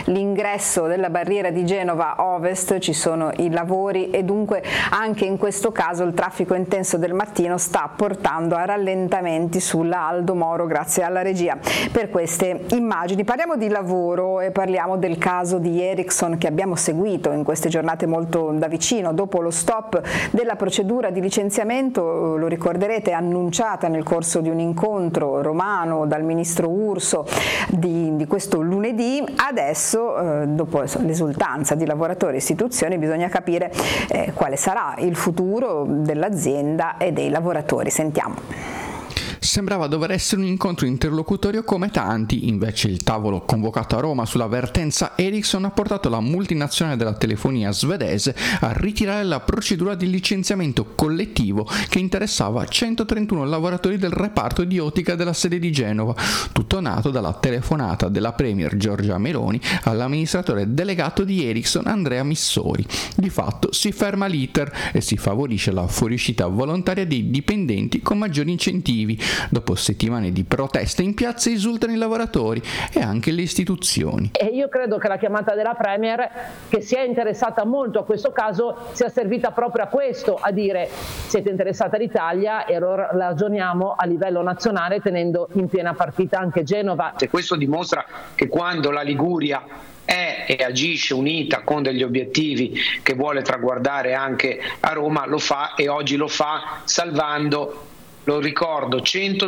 l'ingresso della barriera di Genova Ovest, ci sono i lavori e dunque anche in questo caso il traffico intenso del mattino sta portando a rallentamenti sulla Aldo Moro, grazie alla regia per queste immagini. Parliamo di lavoro e parliamo del caso di Ericsson che abbiamo seguito in queste giornate molto da vicino. Dopo lo stop della procedura di licenziamento, lo ricorderete, annunciata nel corso di un incontro romano dal ministro Urso di questo lunedì, adesso dopo l'esultanza di lavoratori e istituzioni bisogna capire quale sarà il futuro dell'azienda e dei lavoratori. Sentiamo. Sembrava dover essere un incontro interlocutorio come tanti, invece il tavolo convocato a Roma sulla vertenza Ericsson ha portato la multinazionale della telefonia svedese a ritirare la procedura di licenziamento collettivo che interessava 131 lavoratori del reparto di ottica della sede di Genova, tutto nato dalla telefonata della premier Giorgia Meloni all'amministratore delegato di Ericsson Andrea Missori. Di fatto si ferma l'iter e si favorisce la fuoriuscita volontaria dei dipendenti con maggiori incentivi. Dopo settimane di proteste in piazza esultano i lavoratori e anche le istituzioni. E io credo che la chiamata della Premier, che si è interessata molto a questo caso, sia servita proprio a questo, a dire siete interessati all'Italia e allora ragioniamo a livello nazionale tenendo in piena partita anche Genova. E questo dimostra che quando la Liguria è e agisce unita con degli obiettivi che vuole traguardare anche a Roma, lo fa e oggi lo fa salvando, lo ricordo,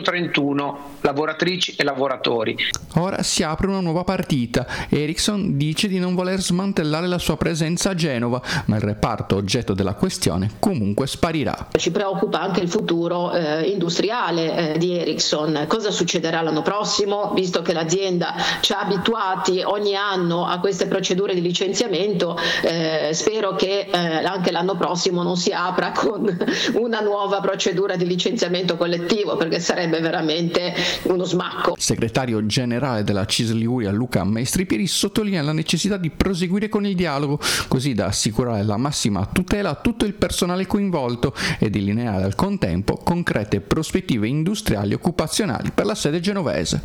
131 lavoratrici e lavoratori. Ora si apre una nuova partita. Ericsson dice di non voler smantellare la sua presenza a Genova, ma il reparto oggetto della questione comunque sparirà. Ci preoccupa anche il futuro industriale di Ericsson. Cosa succederà l'anno prossimo? Visto che l'azienda ci ha abituati ogni anno a queste procedure di licenziamento, spero che anche l'anno prossimo non si apra con una nuova procedura di licenziamento collettivo, perché sarebbe veramente uno smacco. Segretario generale della CISL Liguria Luca Maestripieri sottolinea la necessità di proseguire con il dialogo, così da assicurare la massima tutela a tutto il personale coinvolto e delineare al contempo concrete prospettive industriali e occupazionali per la sede genovese.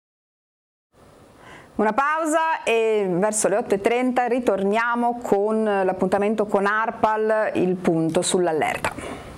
Una pausa e verso le 8:30 ritorniamo con l'appuntamento con ARPAL, il punto sull'allerta.